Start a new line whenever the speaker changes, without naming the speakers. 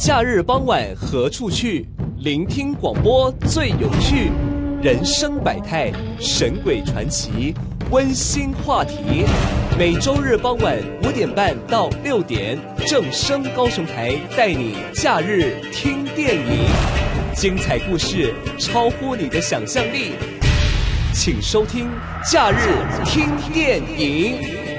假日傍晚何处去？聆听广播最有趣，人生百态，神鬼传奇，温馨话题。每周日傍晚5点半到6点，正声高雄台带你假日听电影，精彩故事超乎你的想象力，请收听假日听电影。